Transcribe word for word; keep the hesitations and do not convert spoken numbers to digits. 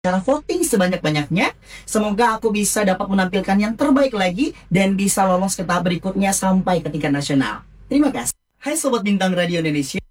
cara voting sebanyak-banyaknya. Semoga aku bisa dapat menampilkan yang terbaik lagi dan bisa lolos ke tahap berikutnya sampai ke tingkat nasional. Terima kasih. Hai Sobat Bintang Radio Indonesia.